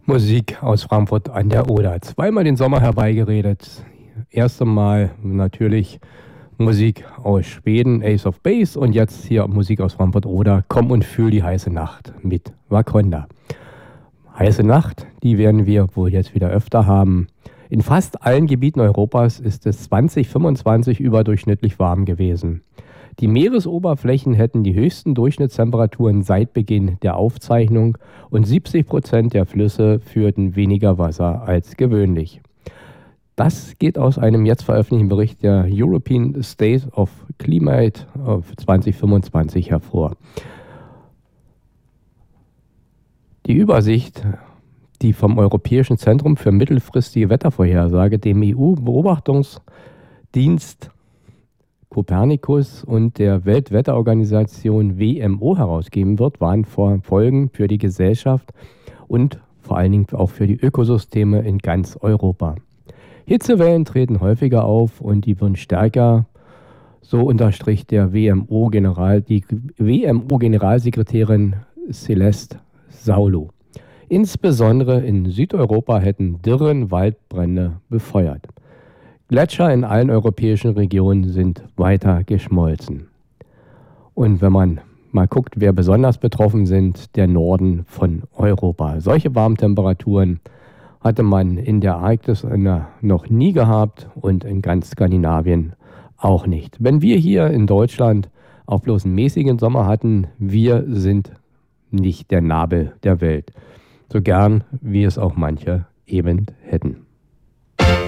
Musik aus Frankfurt an der Oder. Zweimal den Sommer herbeigeredet. Erste Mal natürlich Musik aus Schweden, Ace of Base, und jetzt hier Musik aus Frankfurt-Oder. Komm und fühl die heiße Nacht mit Wakonda. Heiße Nacht, die werden wir wohl jetzt wieder öfter haben. In fast allen Gebieten Europas ist es 2025 überdurchschnittlich warm gewesen. Die Meeresoberflächen hätten die höchsten Durchschnittstemperaturen seit Beginn der Aufzeichnung und 70% der Flüsse führten weniger Wasser als gewöhnlich. Das geht aus einem jetzt veröffentlichten Bericht der European State of Climate 2025 hervor. Die Übersicht, die vom Europäischen Zentrum für mittelfristige Wettervorhersage, dem EU-Beobachtungsdienst Copernicus und der Weltwetterorganisation WMO herausgeben wird, waren Folgen für die Gesellschaft und vor allen Dingen auch für die Ökosysteme in ganz Europa. Hitzewellen treten häufiger auf und die werden stärker, so unterstrich die WMO-Generalsekretärin Celeste Saulo. Insbesondere in Südeuropa hätten Dürren Waldbrände befeuert. Gletscher in allen europäischen Regionen sind weiter geschmolzen. Und wenn man mal guckt, wer besonders betroffen sind, der Norden von Europa. Solche Warmtemperaturen hatte man in der Arktis noch nie gehabt und in ganz Skandinavien auch nicht. Wenn wir hier in Deutschland auch bloß einen mäßigen Sommer hatten, wir sind nicht der Nabel der Welt. So gern, wie es auch manche eben hätten.